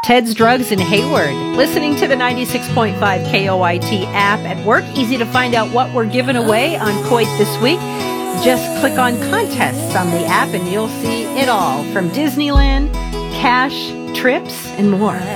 Ted's Drugs in Hayward. Listening to the 96.5 KOIT app at work. Easy to find out what we're giving away on Coit this week. Just click on contests on the app and you'll see it all, from Disneyland, cash, trips, and more.